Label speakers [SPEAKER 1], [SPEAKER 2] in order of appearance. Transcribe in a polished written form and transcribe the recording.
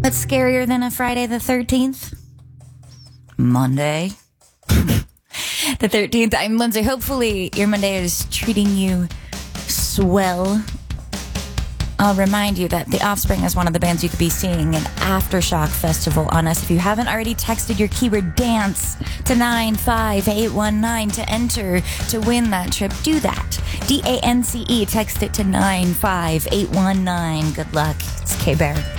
[SPEAKER 1] What's scarier than a Friday the 13th? Monday. The 13th. I'm Lindsay. Hopefully your Monday is treating you swell. I'll remind you that The Offspring is one of the bands you could be seeing at Aftershock Festival on us. If you haven't already texted your keyword dance to 95819 to enter to win that trip, do that. DANCE. Text it to 95819. Good luck. It's K-Bear.